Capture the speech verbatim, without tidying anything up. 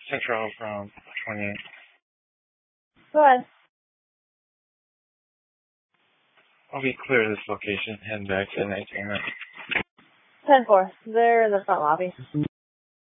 Central from twenty-eight. Go ahead. I'll be clear of this location, heading back to nineteen. ten four. They're in the front lobby.